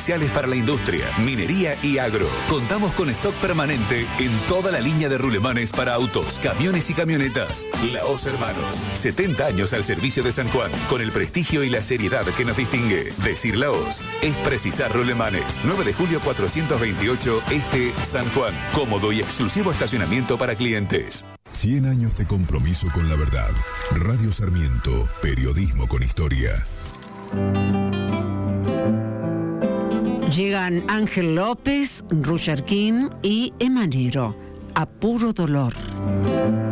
especiales para la industria, minería y agro. Contamos con stock permanente en toda la línea de rulemanes para autos, camiones y camionetas. Laos Hermanos, 70 años al servicio de San Juan, con el prestigio y la seriedad que nos distingue. Decir Laos es precisar rulemanes. 9 de julio 428 Este, San Juan. Cómodo y exclusivo estacionamiento para clientes. 100 años de compromiso con la verdad. Radio Sarmiento, periodismo con historia. Llegan Ángel López, Rucher King y Emanero. A puro dolor.